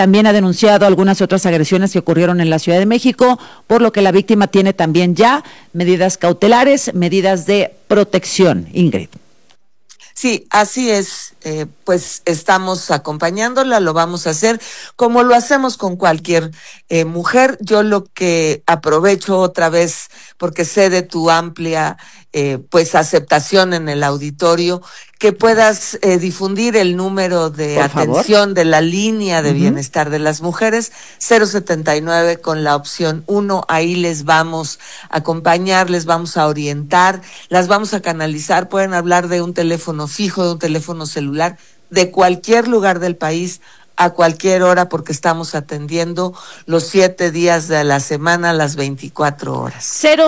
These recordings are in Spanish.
también ha denunciado algunas otras agresiones que ocurrieron en la Ciudad de México, por lo que la víctima tiene también ya medidas cautelares, medidas de protección. Ingrid. Sí, así es, pues estamos acompañándola, lo vamos a hacer como lo hacemos con cualquier mujer. Yo lo que aprovecho otra vez, porque sé de tu amplia pues aceptación en el auditorio, que puedas difundir el número de Por atención favor. de la línea de bienestar de las mujeres, 079 con la opción 1, ahí les vamos a acompañar, les vamos a orientar, las vamos a canalizar, pueden hablar de un teléfono fijo, de un teléfono celular, de cualquier lugar del país, a cualquier hora, porque estamos atendiendo los 7 días de la semana, las 24 horas.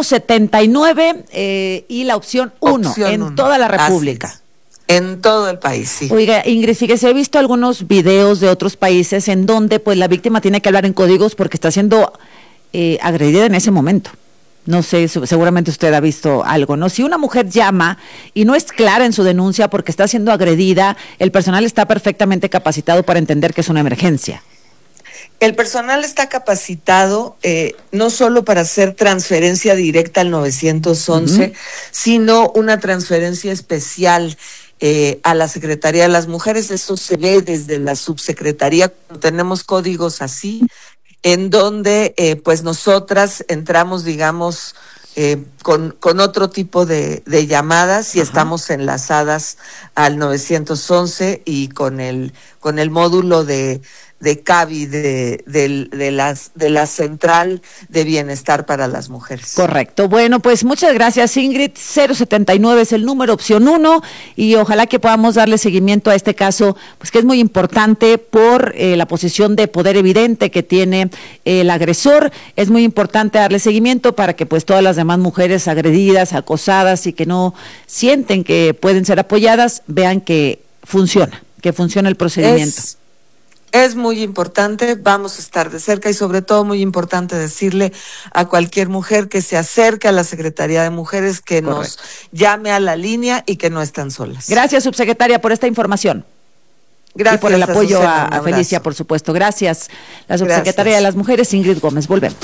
079 y la opción 1 en uno. toda la República. En todo el país, sí. Oiga, Ingrid, fíjese, he visto algunos videos de otros países en donde pues la víctima tiene que hablar en códigos porque está siendo agredida en ese momento. No sé, seguramente usted ha visto algo, ¿no? Si una mujer llama y no es clara en su denuncia porque está siendo agredida, el personal está perfectamente capacitado para entender que es una emergencia. El personal está capacitado no solo para hacer transferencia directa al 911, sino una transferencia especial a la Secretaría de las Mujeres. Eso se ve desde la subsecretaría, tenemos códigos así, en donde pues nosotras entramos, digamos, con otro tipo de llamadas y estamos enlazadas al 911 y con el módulo de CABI, de la Central de Bienestar para las Mujeres. Correcto. Bueno, pues muchas gracias, Ingrid. 079 es el número, opción 1, y ojalá que podamos darle seguimiento a este caso, pues que es muy importante por la posición de poder evidente que tiene el agresor. Es muy importante darle seguimiento para que pues todas las demás mujeres agredidas, acosadas y que no sienten que pueden ser apoyadas, vean que funciona el procedimiento. Es muy importante, vamos a estar de cerca y sobre todo muy importante decirle a cualquier mujer que se acerque a la Secretaría de Mujeres, que nos llame a la línea y que no están solas. Gracias, subsecretaria, por esta información. Gracias. Y por el apoyo Azucena, a Felicia, por supuesto. Gracias. La subsecretaria de las Mujeres, Ingrid Gómez. Volvemos.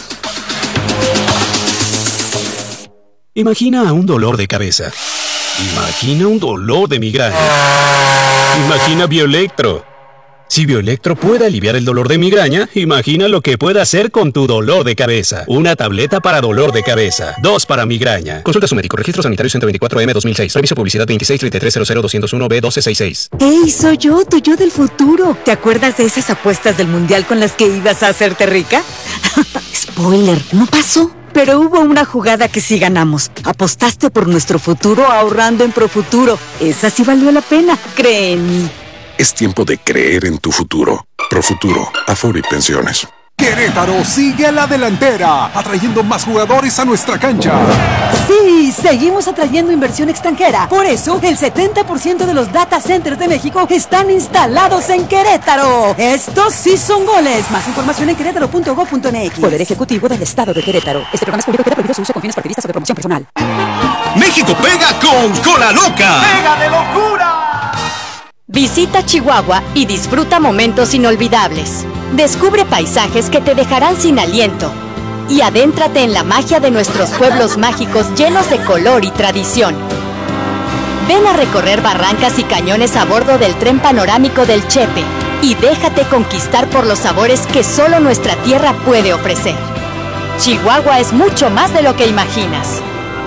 Imagina un dolor de cabeza. Imagina un dolor de migraña. Imagina Bioelectro. Si Bioelectro puede aliviar el dolor de migraña, imagina lo que puede hacer con tu dolor de cabeza. Una tableta para dolor de cabeza, 2 para migraña. Consulta a su médico. Registro sanitario 124M 2006. Reviso publicidad 2633000201B1266. ¡Ey, soy yo, tu yo del futuro! ¿Te acuerdas de esas apuestas del mundial con las que ibas a hacerte rica? Spoiler, no pasó. Pero hubo una jugada que sí ganamos. Apostaste por nuestro futuro ahorrando en Profuturo. Esa sí valió la pena, cree en mí. Es tiempo de creer en tu futuro. Profuturo, Afore y Pensiones. Querétaro sigue a la delantera, atrayendo más jugadores a nuestra cancha. Sí, seguimos atrayendo inversión extranjera. Por eso, el 70% de los data centers de México están instalados en Querétaro. Estos sí son goles. Más información en querétaro.gov.mx. Poder Ejecutivo del Estado de Querétaro. Este programa es público y queda prohibido su uso con fines partidistas o de promoción personal. México pega con Cola Loca. ¡Pega de locura! Visita Chihuahua y disfruta momentos inolvidables. Descubre paisajes que te dejarán sin aliento. Y adéntrate en la magia de nuestros pueblos mágicos llenos de color y tradición. Ven a recorrer barrancas y cañones a bordo del tren panorámico del Chepe y déjate conquistar por los sabores que solo nuestra tierra puede ofrecer. Chihuahua es mucho más de lo que imaginas.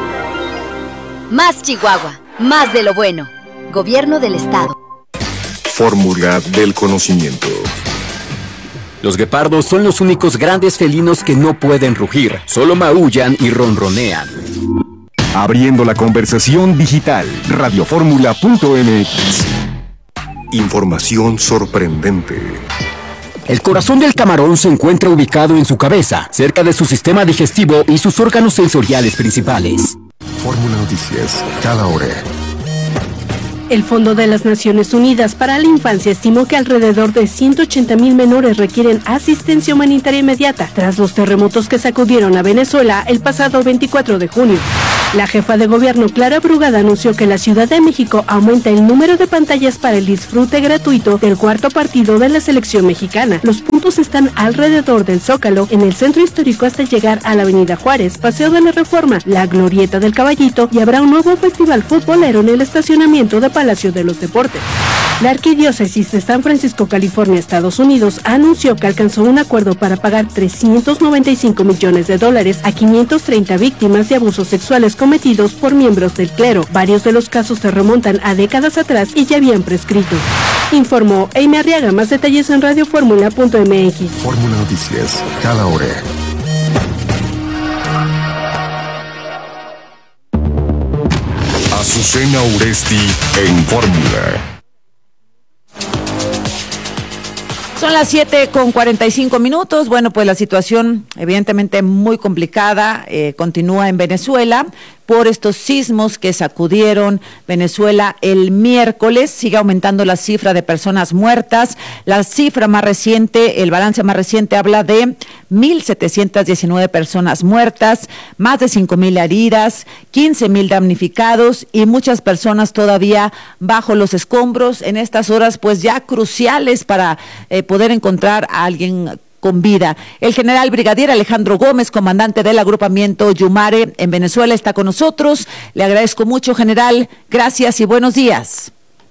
Más Chihuahua, más de lo bueno. Gobierno del Estado. Fórmula del conocimiento. Los guepardos son los únicos grandes felinos que no pueden rugir, solo maullan y ronronean. Abriendo la conversación digital, radioformula.mx. Información sorprendente. El corazón del camarón se encuentra ubicado en su cabeza, cerca de su sistema digestivo y sus órganos sensoriales principales. Fórmula Noticias, cada hora. El Fondo de las Naciones Unidas para la Infancia estimó que alrededor de 180,000 menores requieren asistencia humanitaria inmediata tras los terremotos que sacudieron a Venezuela el pasado 24 de junio. La jefa de gobierno Clara Brugada anunció que la Ciudad de México aumenta el número de pantallas para el disfrute gratuito del cuarto partido de la selección mexicana. Los puntos están alrededor del Zócalo, en el centro histórico hasta llegar a la Avenida Juárez, Paseo de la Reforma, la Glorieta del Caballito, y habrá un nuevo festival futbolero en el estacionamiento de Palacio de los Deportes. La Arquidiócesis de San Francisco, California, Estados Unidos, anunció que alcanzó un acuerdo para pagar $395 millones a 530 víctimas de abusos sexuales cometidos por miembros del clero. Varios de los casos se remontan a décadas atrás y ya habían prescrito. Informó Amy Arriaga. Más detalles en radioformula.mx. Fórmula Noticias, cada hora. Azucena Uresti en Fórmula. Son las 7:45. Bueno, pues la situación evidentemente muy complicada continúa en Venezuela por estos sismos que sacudieron Venezuela el miércoles. Sigue aumentando la cifra de personas muertas. La cifra más reciente, el balance más reciente habla de 1,719 personas muertas, más de 5,000 heridas, 15,000 damnificados y muchas personas todavía bajo los escombros en estas horas, pues ya cruciales para poder encontrar a alguien con vida. El general brigadier Alejandro Gómez, comandante del agrupamiento Yumare en Venezuela, está con nosotros. Le agradezco mucho, general. Gracias y buenos días.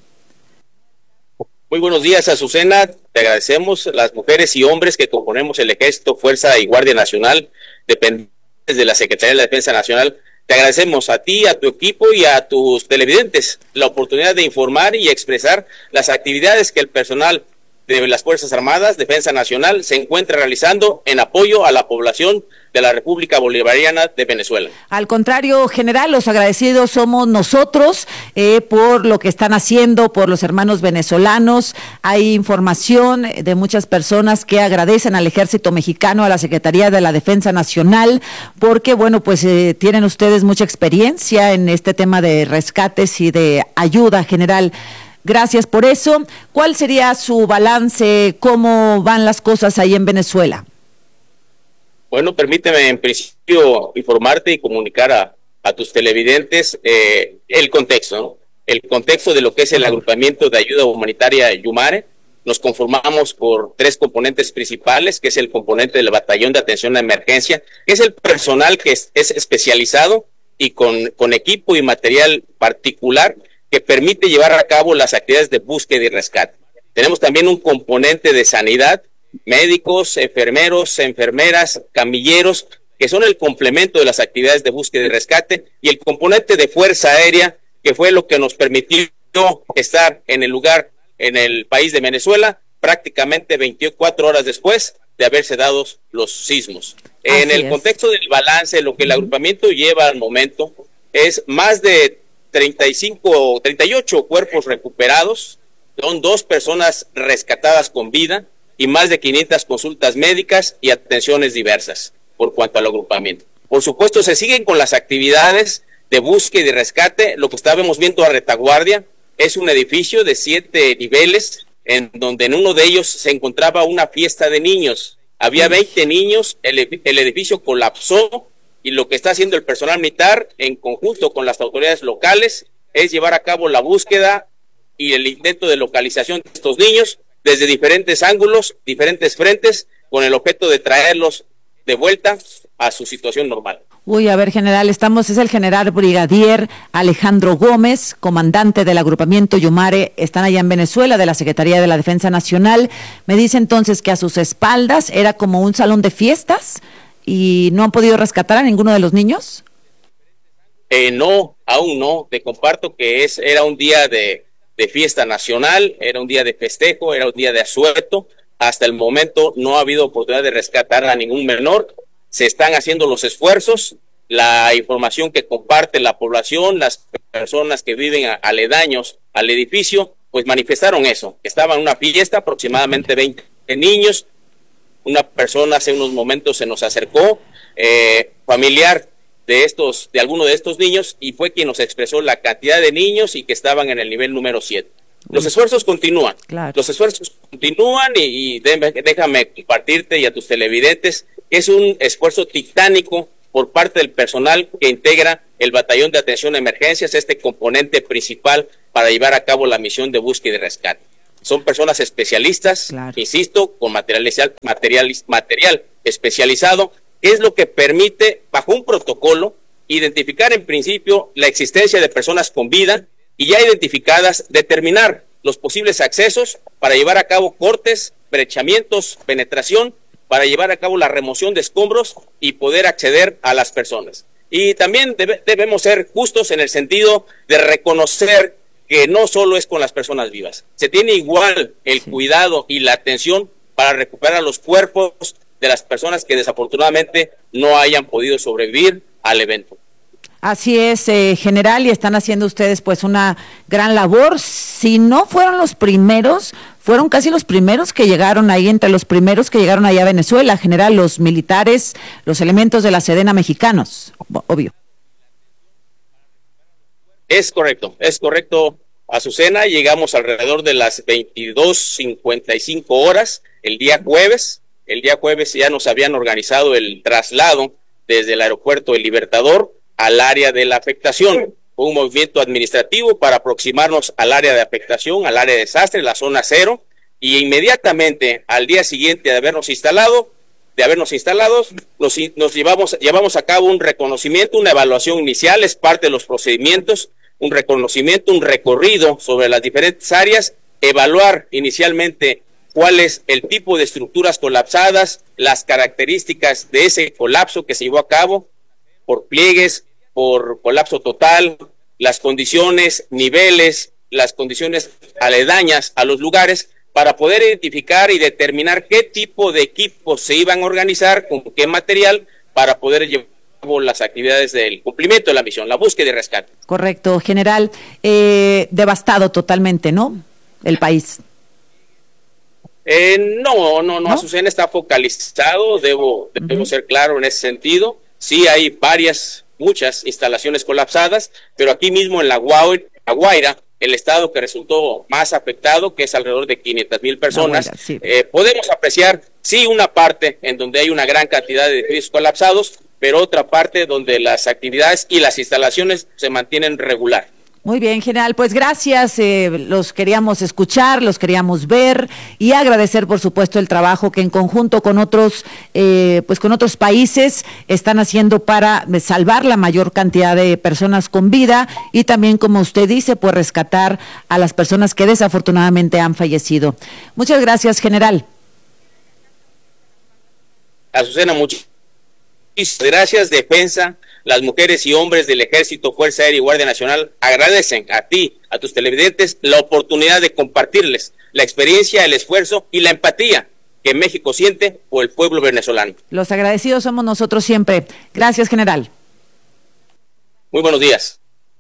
Muy buenos días, Azucena. Te agradecemos las mujeres y hombres que componemos el Ejército, Fuerza y Guardia Nacional, dependientes de la Secretaría de la Defensa Nacional. Te agradecemos a ti, a tu equipo y a tus televidentes la oportunidad de informar y expresar las actividades que el personal de las Fuerzas Armadas, Defensa Nacional, se encuentra realizando en apoyo a la población de la República Bolivariana de Venezuela. Al contrario, general, los agradecidos somos nosotros por lo que están haciendo por los hermanos venezolanos. Hay información de muchas personas que agradecen al Ejército Mexicano, a la Secretaría de la Defensa Nacional, porque, bueno, pues tienen ustedes mucha experiencia en este tema de rescates y de ayuda, general. Gracias por eso. ¿Cuál sería su balance? ¿Cómo van las cosas ahí en Venezuela? Bueno, permíteme en principio informarte y comunicar a tus televidentes el contexto, ¿no? El contexto de lo que es el agrupamiento de ayuda humanitaria Yumare. Nos conformamos por 3 componentes principales, que es el componente del batallón de atención a emergencia, que es el personal que es especializado y con equipo y material particular que permite llevar a cabo las actividades de búsqueda y rescate. Tenemos también un componente de sanidad, médicos, enfermeros, enfermeras, camilleros, que son el complemento de las actividades de búsqueda y rescate, y el componente de fuerza aérea, que fue lo que nos permitió estar en el lugar, en el país de Venezuela, prácticamente 24 horas después de haberse dado los sismos. En el contexto del balance, lo que el agrupamiento lleva al momento es más de 38 cuerpos recuperados, son 2 personas rescatadas con vida y más de 500 consultas médicas y atenciones diversas por cuanto al agrupamiento. Por supuesto, se siguen con las actividades de búsqueda y rescate. Lo que estábamos viendo a retaguardia es un edificio de 7 niveles, en donde en uno de ellos se encontraba una fiesta de niños. Había 20 niños, el edificio colapsó, y lo que está haciendo el personal militar en conjunto con las autoridades locales es llevar a cabo la búsqueda y el intento de localización de estos niños desde diferentes ángulos, diferentes frentes, con el objeto de traerlos de vuelta a su situación normal. Uy, a ver, general, es el general brigadier Alejandro Gómez, comandante del agrupamiento Yumare, están allá en Venezuela, de la Secretaría de la Defensa Nacional. Me dice entonces que a sus espaldas era como un salón de fiestas, ¿y no han podido rescatar a ninguno de los niños? No, aún no. Te comparto que era un día de fiesta nacional, era un día de festejo, era un día de asueto. Hasta el momento no ha habido oportunidad de rescatar a ningún menor. Se están haciendo los esfuerzos. La información que comparte la población, las personas que viven aledaños al edificio, pues manifestaron eso. Estaban en una fiesta, aproximadamente 20 niños. Una persona hace unos momentos se nos acercó, familiar de alguno de estos niños, y fue quien nos expresó la cantidad de niños y que estaban en el nivel número 7. Los esfuerzos continúan, claro. Los esfuerzos continúan y déjame compartirte y a tus televidentes, es un esfuerzo titánico por parte del personal que integra el Batallón de Atención a Emergencias, este componente principal para llevar a cabo la misión de búsqueda y rescate. Son personas especialistas, claro, insisto, con material especializado, que es lo que permite, bajo un protocolo, identificar en principio la existencia de personas con vida y ya identificadas, determinar los posibles accesos para llevar a cabo cortes, brechamientos, penetración, para llevar a cabo la remoción de escombros y poder acceder a las personas. Y también debemos ser justos en el sentido de reconocer que no solo es con las personas vivas, se tiene igual el cuidado y la atención para recuperar los cuerpos de las personas que desafortunadamente no hayan podido sobrevivir al evento. Así es, general, y están haciendo ustedes pues una gran labor. Si no fueron los primeros, fueron casi los primeros que llegaron ahí, entre los primeros que llegaron ahí a Venezuela, general, los militares, los elementos de la Sedena mexicanos, obvio. Es correcto, Azucena. Llegamos alrededor de las 22:55 horas el día jueves. El día jueves ya nos habían organizado el traslado desde el aeropuerto El Libertador al área de la afectación. Fue un movimiento administrativo para aproximarnos al área de afectación, al área de desastre, la zona 0, y inmediatamente al día siguiente de habernos instalado, nos llevamos a cabo un reconocimiento, una evaluación inicial, es parte de los procedimientos, un reconocimiento, un recorrido sobre las diferentes áreas, evaluar inicialmente cuál es el tipo de estructuras colapsadas, las características de ese colapso que se llevó a cabo, por pliegues, por colapso total, las condiciones, niveles, las condiciones aledañas a los lugares, para poder identificar y determinar qué tipo de equipos se iban a organizar, con qué material, para poder llevar las actividades del cumplimiento de la misión, la búsqueda y rescate. Correcto, general. Devastado totalmente, ¿no? El país. No, Azucena está focalizado, debo ser claro en ese sentido. Sí hay muchas instalaciones colapsadas, pero aquí mismo en La Guaira, el estado que resultó más afectado, que es alrededor de 500,000 personas, Guaira, sí. Podemos apreciar, sí, una parte en donde hay una gran cantidad de edificios colapsados, pero otra parte donde las actividades y las instalaciones se mantienen regular. Muy bien, general, pues gracias, los queríamos escuchar, los queríamos ver y agradecer, por supuesto, el trabajo que en conjunto con otros países están haciendo para salvar la mayor cantidad de personas con vida y también, como usted dice, pues rescatar a las personas que desafortunadamente han fallecido. Muchas gracias, general. Azucena, muchas gracias. Defensa, las mujeres y hombres del Ejército, Fuerza Aérea y Guardia Nacional agradecen a ti, a tus televidentes, la oportunidad de compartirles la experiencia, el esfuerzo y la empatía que México siente por el pueblo venezolano. Los agradecidos somos nosotros siempre. Gracias, general. Muy buenos días.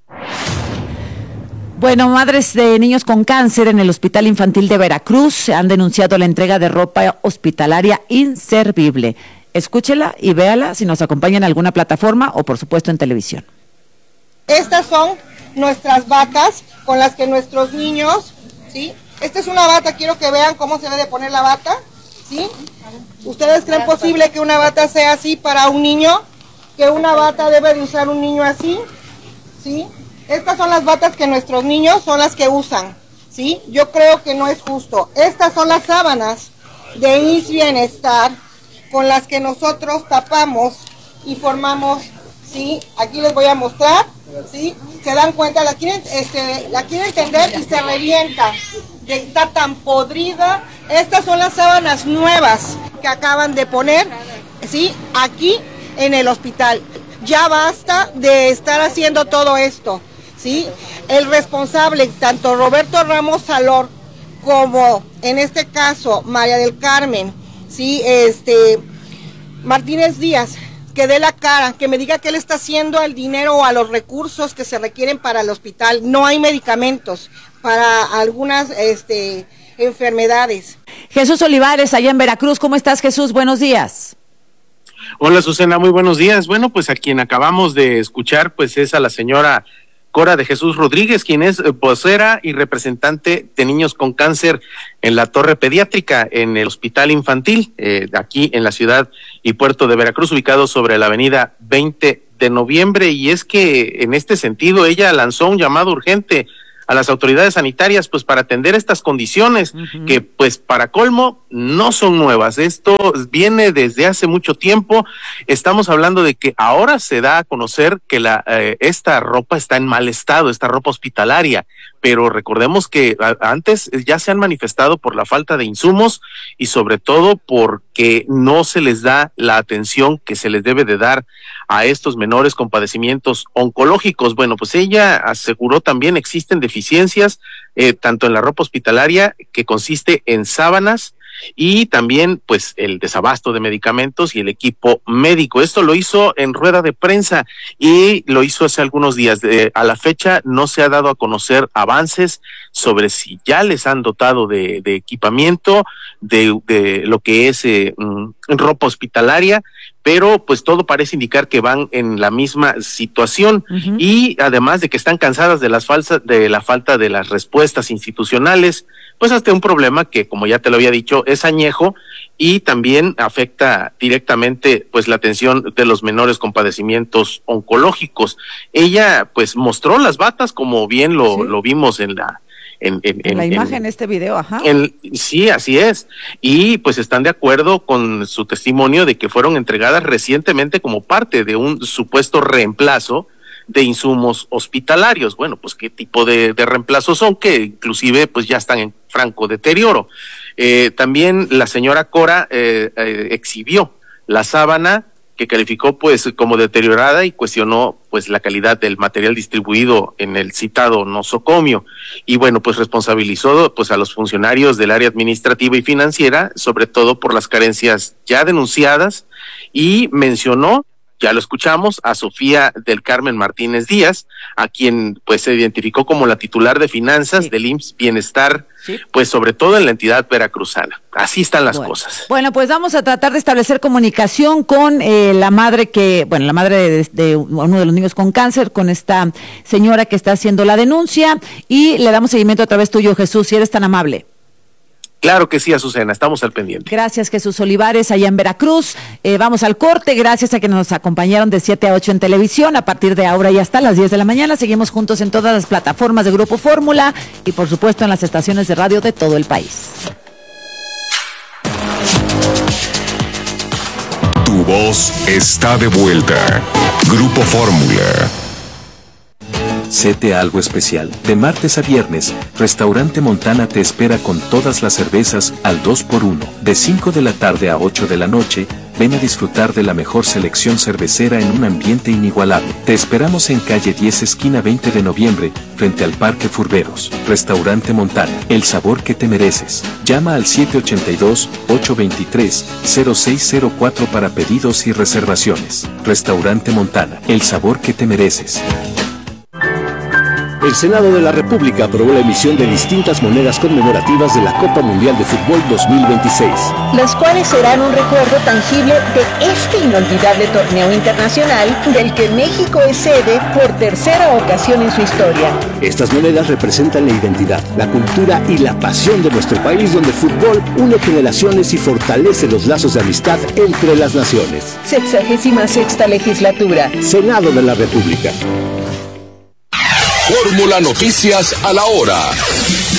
Bueno, madres de niños con cáncer en el Hospital Infantil de Veracruz han denunciado la entrega de ropa hospitalaria inservible. Escúchela y véala si nos acompaña en alguna plataforma o por supuesto en televisión. Estas son nuestras batas con las que nuestros niños, ¿sí? Esta es una bata, quiero que vean cómo se debe poner la bata, ¿sí? ¿Ustedes creen posible que una bata sea así para un niño? ¿Que una bata debe de usar un niño así? ¿Sí? Estas son las batas que nuestros niños son las que usan, ¿sí? Yo creo que no es justo. Estas son las sábanas de IMSS Bienestar con las que nosotros tapamos y formamos, ¿sí? Aquí les voy a mostrar, ¿sí? Se dan cuenta, la quieren tender y se revienta, está tan podrida. Estas son las sábanas nuevas que acaban de poner, ¿sí? Aquí en el hospital. Ya basta de estar haciendo todo esto, ¿sí? El responsable, tanto Roberto Ramos Salor como en este caso María del Carmen, ¿sí? Martínez Díaz, que dé la cara, que me diga qué le está haciendo al dinero o a los recursos que se requieren para el hospital. No hay medicamentos para algunas enfermedades. Jesús Olivares, allá en Veracruz. ¿Cómo estás, Jesús? Buenos días. Hola, Susana, muy buenos días. Bueno, pues a quien acabamos de escuchar, pues es a la señora Cora de Jesús Rodríguez, quien es vocera y representante de niños con cáncer en la torre pediátrica en el Hospital Infantil, aquí en la ciudad y puerto de Veracruz, ubicado sobre la avenida 20 de noviembre. Y es que en este sentido ella lanzó un llamado urgente a las autoridades sanitarias, pues para atender estas condiciones que, pues para colmo, no son nuevas. Esto viene desde hace mucho tiempo. Estamos hablando de que ahora se da a conocer que esta ropa está en mal estado, esta ropa hospitalaria, pero recordemos que antes ya se han manifestado por la falta de insumos y sobre todo porque no se les da la atención que se les debe de dar a estos menores con padecimientos oncológicos. Bueno, pues ella aseguró también existen deficiencias tanto en la ropa hospitalaria, que consiste en sábanas, y también pues el desabasto de medicamentos y el equipo médico. Esto lo hizo en rueda de prensa y lo hizo hace algunos días. A la fecha no se ha dado a conocer avances sobre si ya les han dotado de equipamiento, de lo que es ropa hospitalaria, pero pues todo parece indicar que van en la misma situación. Y además de que están cansadas de la falta de las respuestas institucionales, pues hasta un problema que, como ya te lo había dicho, es añejo y también afecta directamente pues la atención de los menores con padecimientos oncológicos. Ella pues mostró las batas, como bien lo vimos en la imagen, este video, ajá. Sí, así es. Y pues están de acuerdo con su testimonio de que fueron entregadas recientemente como parte de un supuesto reemplazo de insumos hospitalarios. Bueno, pues qué tipo de reemplazos son, que inclusive pues ya están en franco deterioro. También la señora Cora exhibió la sábana, que calificó pues como deteriorada, y cuestionó pues la calidad del material distribuido en el citado nosocomio. Y bueno, pues responsabilizó pues a los funcionarios del área administrativa y financiera, sobre todo por las carencias ya denunciadas, y mencionó, ya lo escuchamos, a Sofía del Carmen Martínez Díaz, a quien pues se identificó como la titular de finanzas del IMSS Bienestar, pues sobre todo en la entidad veracruzana. Así están las cosas. Bueno, pues vamos a tratar de establecer comunicación con la madre de uno de los niños con cáncer, con esta señora que está haciendo la denuncia, y le damos seguimiento a través tuyo, Jesús, si eres tan amable. Claro que sí, Azucena, estamos al pendiente. Gracias, Jesús Olivares, allá en Veracruz. Vamos al corte, gracias a que nos acompañaron de 7 a 8 en televisión, a partir de ahora y hasta las 10 de la mañana. Seguimos juntos en todas las plataformas de Grupo Fórmula y por supuesto en las estaciones de radio de todo el país. Tu voz está de vuelta. Grupo Fórmula. Séte algo especial. De martes a viernes, Restaurante Montana te espera con todas las cervezas al 2x1. De 5 de la tarde a 8 de la noche, ven a disfrutar de la mejor selección cervecera en un ambiente inigualable. Te esperamos en calle 10 esquina 20 de noviembre, frente al Parque Furberos. Restaurante Montana, el sabor que te mereces. Llama al 782-823-0604 para pedidos y reservaciones. Restaurante Montana, el sabor que te mereces. El Senado de la República aprobó la emisión de distintas monedas conmemorativas de la Copa Mundial de Fútbol 2026. Las cuales serán un recuerdo tangible de este inolvidable torneo internacional del que México es sede por tercera ocasión en su historia. Estas monedas representan la identidad, la cultura y la pasión de nuestro país, donde el fútbol une generaciones y fortalece los lazos de amistad entre las naciones. 66ª legislatura. Senado de la República. Fórmula Noticias a la hora.